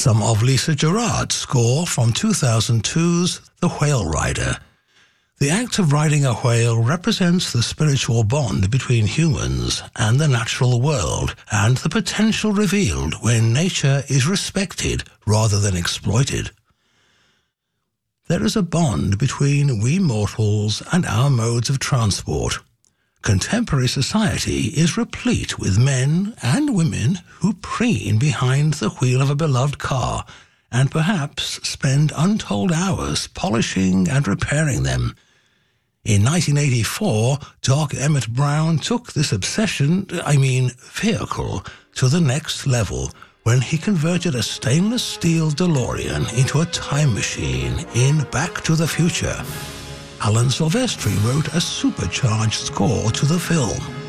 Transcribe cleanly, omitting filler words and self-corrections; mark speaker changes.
Speaker 1: some of Lisa Gerrard's score from 2002's The Whale Rider. The act of riding a whale represents the spiritual bond between humans and the natural world, and the potential revealed when nature is respected rather than exploited. There is a bond between we mortals and our modes of transport. Contemporary society is replete with men and women who preen behind the wheel of a beloved car and perhaps spend untold hours polishing and repairing them. In 1984, Doc Emmett Brown took this vehicle, to the next level when he converted a stainless steel DeLorean into a time machine in Back to the Future. Alan Silvestri wrote a supercharged score to the film.